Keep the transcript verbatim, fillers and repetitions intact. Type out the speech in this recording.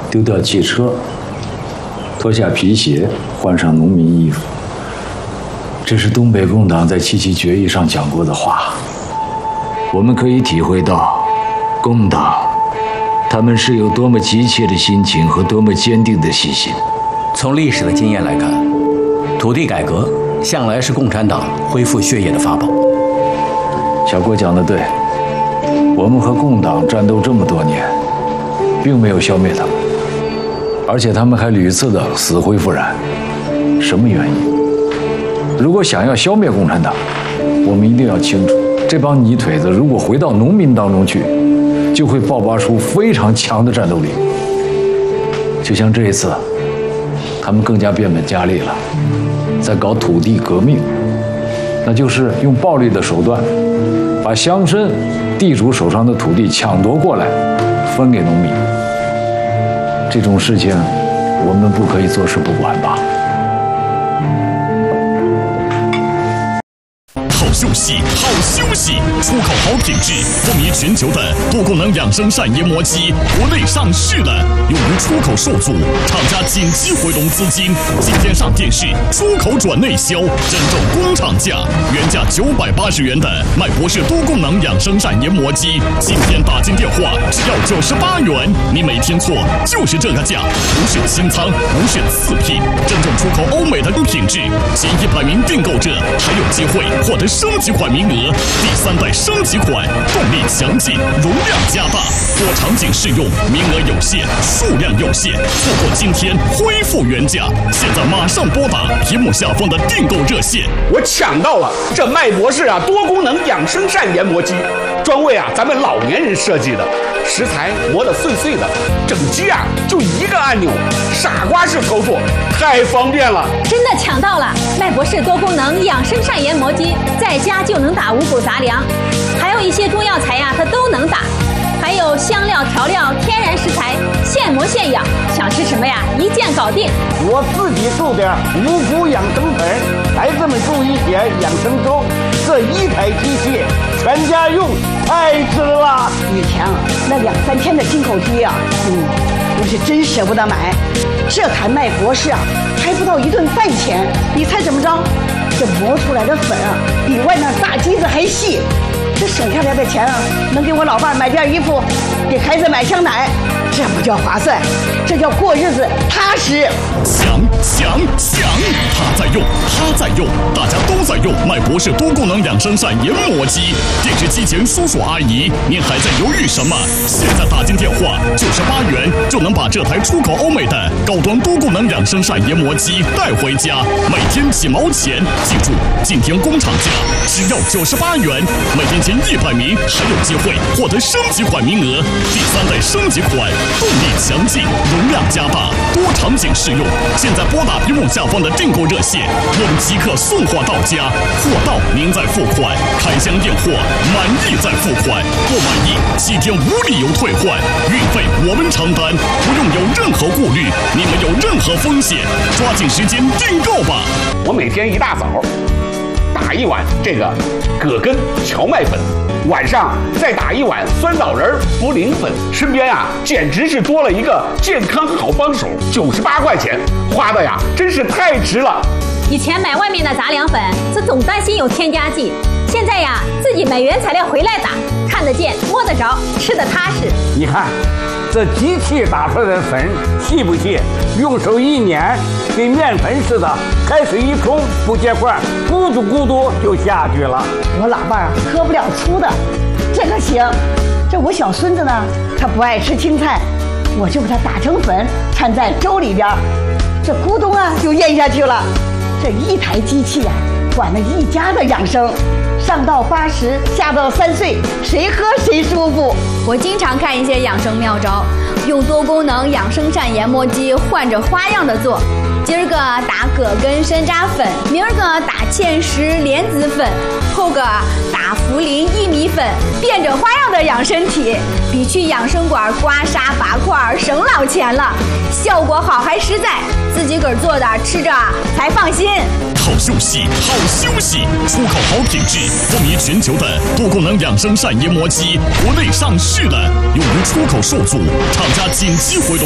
丢掉汽车，脱下皮鞋，换上农民衣服。这是东北共党在七七决议上讲过的话。我们可以体会到，共党他们是有多么急切的心情和多么坚定的信心。 从历史的经验来看，土地改革向来是共产党恢复血液的法宝。 小郭讲得对，我们和共党战斗这么多年，并没有消灭他们，而且他们还屡次的死灰复燃。什么原因？如果想要消灭共产党，我们一定要清楚，这帮泥腿子如果回到农民当中去，就会爆发出非常强的战斗力。就像这一次，他们更加变本加厉了，在搞土地革命，那就是用暴力的手段，把乡绅、地主手上的土地抢夺过来，分给农民。这种事情，我们不可以坐视不管吧？ 好休息，好休息！出口好品质，风靡全球的多功能养生膳研磨机国内上市了，由于出口受阻，厂家紧急回笼资金，今天上电视，出口转内销，真正工厂价，原价九百八十元的麦博士多功能养生膳研磨机，今天打进电话只要九十八元，你没听错，就是这个价，不是清仓，不是次品，真正出口欧美的品质，前一百名订购者还有机会获得升级款名额，第三代升级款，动力强劲，容量加大，多场景适用，名额有限，数量有限，错过今天恢复原价，现在马上拨打屏幕下方的订购热线。 我抢到了这麦博士啊多功能养生膳研磨机，专为啊咱们老年人设计的，食材磨得碎碎的，整机啊就一个按钮，傻瓜式操作，太方便了。 真的抢到了麦博士多功能养生膳研磨机，在家就能打五谷杂粮，还有一些中药材呀、啊，它都能打，还有香料、调料、天然食材，现磨现养，想吃什么呀，一键搞定。 我自己做点五谷养生粉，孩子们做一些养生粥，这一台机器全家用，太值了。 以前啊，那两三天的进口机啊，嗯，我是真舍不得买。这台麦博士啊，还不到一顿饭钱，你猜怎么着？这磨出来的粉啊，比外面大机子还细。这省下来的钱啊，能给我老伴买件衣服，给孩子买箱奶，这不叫划算，这叫过日子踏实。 想想想，他在用，他在用，大家都在用麦博士多功能养生膳研磨机。电视机前叔叔阿姨，您还在犹豫什么？现在打进电话，九十八元就能把这台出口欧美的高端多功能养生膳研磨机带回家，每天几毛钱。记住，今天工厂价只要九十八元，每天前一百名还有机会获得升级款名额，第三代升级款，动力强劲，容量加大，多场景适用。现在拨打屏幕下方的订购热线，我们即刻送货到家，货到您再付款，开箱验货，满意再付款，不满意七天无理由退换，运费我们承担，不用有任何顾虑，你们有任何风险，抓紧时间订购吧。 我每天一大早打一碗这个葛根荞麦粉，晚上再打一碗酸枣仁茯苓粉，身边啊简直是多了一个健康好帮手，九十八块钱花的呀真是太值了。 以前买外面的杂粮粉，是总担心有添加剂，现在呀自己买原材料回来打，看得见摸得着，吃得踏实。 你看这机器打出来的粉细不细？用手一捻，跟面粉似的，开水一冲不结块，咕嘟咕嘟就下去了。 我老伴儿喝不了粗的，这个行。这我小孙子呢，他不爱吃青菜，我就给他打成粉，掺在粥里边，这咕咚啊就咽下去了。这一台机器呀、啊，管了一家的养生。上到八十，下到三岁，谁喝谁舒服。 我经常看一些养生妙招，用多功能养生膳研磨机换着花样的做。今儿个打葛根山楂粉，明儿个打芡实莲子粉，后个打茯苓薏米粉，变着花样的养身体，比去养生馆刮痧拔块省老钱了，效果好还实在，自己个儿做的吃着才放心。 好休息，好休息！出口好品质，风靡全球的多功能养生膳研磨机国内上市了，由于出口受阻，厂家紧急回笼。